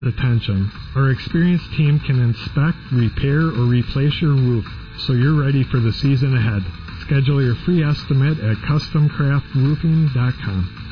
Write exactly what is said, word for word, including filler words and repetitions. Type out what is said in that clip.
Attention. Our experienced team can inspect, repair, or replace your roof so you're ready for the season ahead. Schedule your free estimate at custom craft roofing dot com.